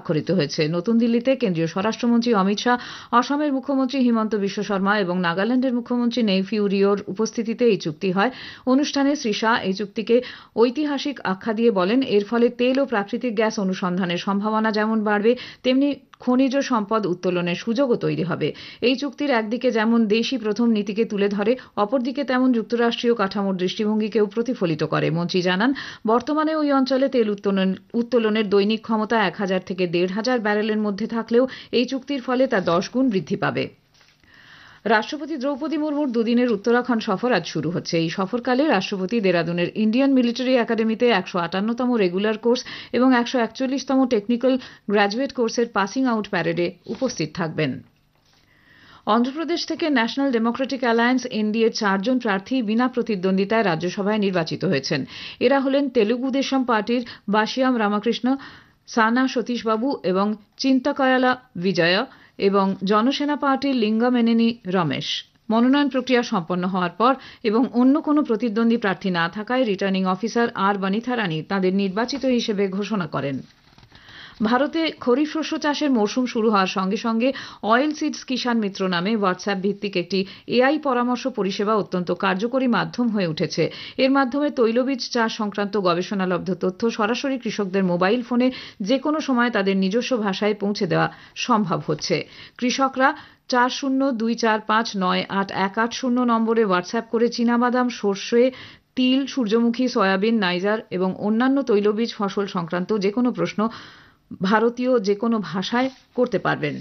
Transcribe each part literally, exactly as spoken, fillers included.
স্বাক্ষরিত হয়েছে। নতুন দিল্লিতে কেন্দ্রীয় স্বরাষ্ট্রমন্ত্রী অমিত শাহ, অসমের মুখ্যমন্ত্রী হিমন্ত বিশ্ব শর্মা এবং নাগাল্যান্ডের মুখ্যমন্ত্রী নেইফিউ রিওর উপস্থিতিতে এই চুক্তি হয়। অনুষ্ঠানে শ্রী শাহ এই চুক্তিকে ঐতিহাসিক আখ্যা দিয়ে বলেন, এর ফলে তেল ও প্রাকৃতিক গ্যাস অনুসন্ধানের সম্ভাবনা যেমন বাড়বে, তেমনি খনিজ সম্পদ উত্তোলনের সুযোগও তৈরি হবে। এই চুক্তির একদিকে যেমন দেশই প্রথম নীতিকে তুলে ধরে, অপরদিকে তেমন যুক্তরাষ্ট্রীয় কাঠামোর দৃষ্টিভঙ্গিকেও প্রতিফলিত করে। মন্ত্রী জানান, বর্তমানে ওই অঞ্চলে তেল উত্তোলনের দৈনিক ক্ষমতা এক হাজার থেকে দেড় হাজার ব্যারেলের মধ্যে থাকলেও এই চুক্তির ফলে তা দশ গুণ বৃদ্ধি পাবে। রাষ্ট্রপতি দ্রৌপদী মুর্মুর দুদিনের উত্তরাখণ্ড সফর আজ শুরু হচ্ছে। এই সফরকালে রাষ্ট্রপতি দেরাদুনের ইন্ডিয়ান মিলিটারি একাডেমিতে একশো আটান্নতম রেগুলার কোর্স এবং একশো একচল্লিশতম টেকনিক্যাল গ্র্যাজুয়েট কোর্সের পাসিং আউট প্যারেডে উপস্থিত থাকবেন। অন্ধ্রপ্রদেশ থেকে ন্যাশনাল ডেমোক্রেটিক অ্যালায়েন্স এনডিএ চারজন প্রার্থী বিনা প্রতিদ্বন্দ্বিতায় রাজ্যসভায় নির্বাচিত হয়েছেন। এরা হলেন তেলুগু দেশম পার্টির বাসিয়াম রামকৃষ্ণ, সানা সতীশবাবু এবং চিন্তাকয়ালা বিজয়া এবং জনসেনা পার্টির লিঙ্গমেনেনি রমেশ। মনোনয়ন প্রক্রিয়া সম্পন্ন হওয়ার পর এবং অন্য কোনো প্রতিদ্বন্দ্বী প্রার্থী না থাকায় রিটার্নিং অফিসার আর বনিথারানি তাঁদের নির্বাচিত হিসেবে ঘোষণা করেন। ভারতে খরিফ শস্য চাষের মরশুম শুরু হওয়ার সঙ্গে সঙ্গে অয়েল সিডস কিষাণ মিত্র নামে হোয়াটসঅ্যাপ ভিত্তিক একটি এআই পরামর্শ পরিষেবা অত্যন্ত কার্যকরী মাধ্যম হয়ে উঠেছে। এর মাধ্যমে তৈলবীজ চাষ সংক্রান্ত গবেষণালব্ধ তথ্য সরাসরি কৃষকদের মোবাইল ফোনে যে কোনো সময় তাদের নিজস্ব ভাষায় পৌঁছে দেওয়া সম্ভব হচ্ছে। কৃষকরা চার শূন্য দুই চার পাঁচ নয় আট এক আট শূন্য নম্বরে হোয়াটসঅ্যাপ করে চীনাবাদাম, সর্ষে, তিল, সূর্যমুখী, সয়াবিন, নাইজার এবং অন্যান্য তৈলবীজ ফসল সংক্রান্ত যে কোনো প্রশ্ন ভারতীয় যে কোনো ভাষায় করতে পারবেন।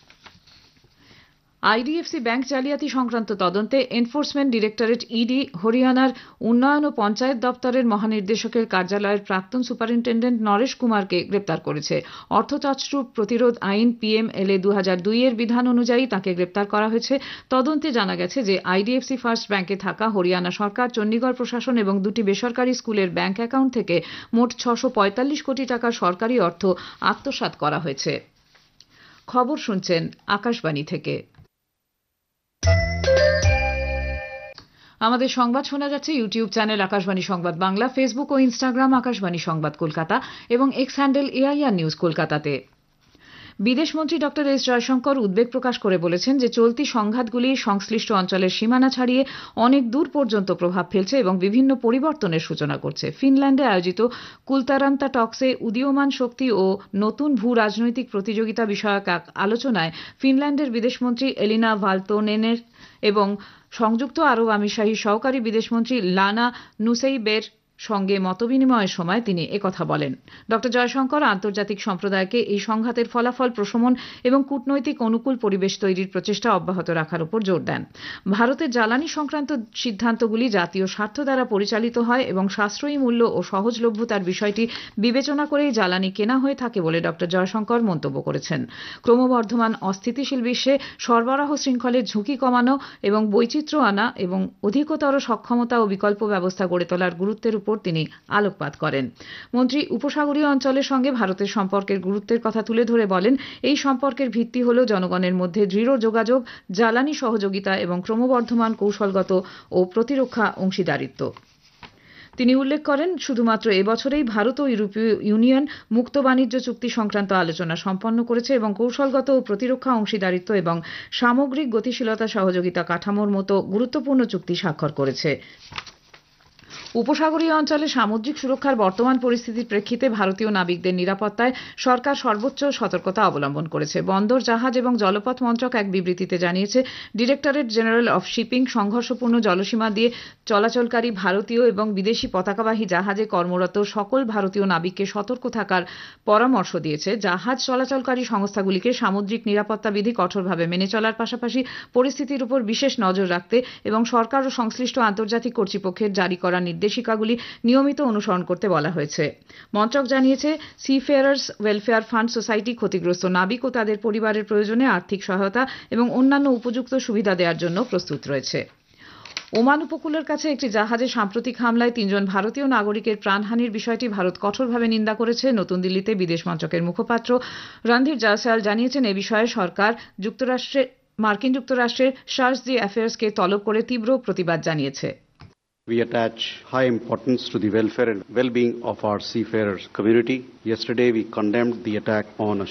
আইডিএফসি ব্যাংক জালিয়াতি সংক্রান্ত তদন্তে এনফোর্সমেন্ট ডিরেক্টরেট ইডি হরিয়ানার উন্নয়ন ও পঞ্চায়েত দপ্তরের মহানির্দেশকের কার্যালয়ের প্রাক্তন সুপারিনটেন্ডেন্ট নরেশ কুমারকে গ্রেপ্তার করেছে। অর্থ তছরূপ প্রতিরোধ আইন পিএমএলএ দু হাজার দুই এর বিধান অনুযায়ী তাকে গ্রেপ্তার করা হয়েছে। তদন্তে জানা গেছে যে আইডিএফসি ফার্স্ট ব্যাংকে থাকা হরিয়ানা সরকার, চণ্ডীগড় প্রশাসন এবং দুটি বেসরকারি স্কুলের ব্যাংক অ্যাকাউন্ট থেকে মোট ছশো পঁয়তাল্লিশ কোটি টাকার সরকারি অর্থ আত্মসাৎ করা হয়েছে। খবর শুনছেন আকাশবাণী থেকে। আমাদের সংবাদ শোনা যাচ্ছে ইউটিউব চ্যানেল আকাশবাণী সংবাদ বাংলা, ফেসবুক ও ইনস্টাগ্রাম আকাশবাণী সংবাদ কলকাতা এবং এক্স হ্যান্ডেল এআইআর নিউজ কলকাতাতে। বিদেশমন্ত্রী ডক্টর এস জয়শঙ্কর উদ্বেগ প্রকাশ করে বলেছেন যে চলতি সংঘাতগুলি সংশ্লিষ্ট অঞ্চলের সীমানা ছাড়িয়ে অনেক দূর পর্যন্ত প্রভাব ফেলছে এবং বিভিন্ন পরিবর্তনের সূচনা করছে। ফিনল্যান্ডে আয়োজিত কুলতারান্তা টক্সে উদীয়মান শক্তি ও নতুন ভূ রাজনৈতিক প্রতিযোগিতা বিষয়ক এক আলোচনায় ফিনল্যান্ডের বিদেশমন্ত্রী এলিনা ভালটোনেনের এবং সংযুক্ত আরব আমিরশাহীর সহকারী বিদেশমন্ত্রী লানা নুসেইবের সঙ্গে মতবিনিময়ের সময় তিনি একথা বলেন। ডক্টর জয়শঙ্কর আন্তর্জাতিক সম্প্রদায়কে এই সংঘাতের ফলাফল প্রশমন এবং কূটনৈতিক অনুকূল পরিবেশ তৈরির প্রচেষ্টা অব্যাহত রাখার উপর জোর দেন। ভারতের জ্বালানি সংক্রান্ত সিদ্ধান্তগুলি জাতীয় স্বার্থ দ্বারা পরিচালিত হয় এবং সাশ্রয়ী মূল্য ও সহজলভ্যতার বিষয়টি বিবেচনা করেই জ্বালানি কেনা হয়ে থাকে বলে ডক্টর জয়শঙ্কর মন্তব্য করেছেন। ক্রমবর্ধমান অস্থিতিশীল বিশ্বে সরবরাহ শৃঙ্খলের ঝুঁকি কমানো এবং বৈচিত্র্য আনা এবং অধিকতর সক্ষমতা ও বিকল্প ব্যবস্থা গড়ে তোলার গুরুত্বের উপর তিনি আলোকপাত করেন। মন্ত্রী উপসাগরীয় অঞ্চলের সঙ্গে ভারতের সম্পর্কের গুরুত্বের কথা তুলে ধরে বলেন, এই সম্পর্কের ভিত্তি হল জনগণের মধ্যে দৃঢ় যোগাযোগ, জ্বালানি সহযোগিতা এবং ক্রমবর্ধমান কৌশলগত ও প্রতিরক্ষা অংশীদারিত্ব। তিনি উল্লেখ করেন, শুধুমাত্র এবছরেই ভারত ও ইউরোপীয় ইউনিয়ন মুক্ত বাণিজ্য চুক্তি সংক্রান্ত আলোচনা সম্পন্ন করেছে এবং কৌশলগত ও প্রতিরক্ষা অংশীদারিত্ব এবং সামগ্রিক গতিশীলতা সহযোগিতা কাঠামোর মতো গুরুত্বপূর্ণ চুক্তি স্বাক্ষর করেছে। উপসাগরীয় অঞ্চলে সামুদ্রিক সুরক্ষার বর্তমান পরিস্থিতির প্রেক্ষিতে ভারতীয় নাবিকদের নিরাপত্তায় সরকার সর্বোচ্চ সতর্কতা অবলম্বন করেছে। বন্দর, জাহাজ এবং জলপথ মন্ত্রক এক বিবৃতিতে জানিয়েছে, ডিরেক্টরেট জেনারেল অফ শিপিং সংঘর্ষপূর্ণ জলসীমা দিয়ে চলাচলকারী ভারতীয় এবং বিদেশি পতাকাবাহী জাহাজে কর্মরত সকল ভারতীয় নাবিককে সতর্ক থাকার পরামর্শ দিয়েছে। জাহাজ চলাচলকারী সংস্থাগুলিকে সামুদ্রিক নিরাপত্তা বিধি কঠোরভাবে মেনে চলার পাশাপাশি পরিস্থিতির উপর বিশেষ নজর রাখতে এবং সরকার ও সংশ্লিষ্ট আন্তর্জাতিক কর্তৃপক্ষের জারি করা নির্দেশিকাগুলি নিয়মিত অনুসরণ করতে বলা হয়েছে। মন্ত্রক জানিয়েছে, সিফেয়ারার্স ওয়েলফেয়ার ফান্ড সোসাইটি ক্ষতিগ্রস্ত নাবিক ও তাদের পরিবারের প্রয়োজনে আর্থিক সহায়তা এবং অন্যান্য উপযুক্ত সুবিধা দেওয়ার জন্য প্রস্তুত রয়েছে। ওমান উপকূলের কাছে একটি জাহাজে সাম্প্রতিক হামলায় তিনজন ভারতীয় নাগরিকের প্রাণহানির বিষয়টি ভারত কঠোরভাবে নিন্দা করেছে। নতুন দিল্লিতে বিদেশ মন্ত্রকের মুখপাত্র রণধীর জয়সওয়াল জানিয়েছেন, এ বিষয়ে সরকার যুক্তরাষ্ট্রে মার্কিন যুক্তরাষ্ট্রের চার্জ দি অ্যাফেয়ার্সকে তলব করে তীব্র প্রতিবাদ জানিয়েছে। We attach high importance to the welfare and well-being of our seafarers community. Yesterday we condemned the attack on a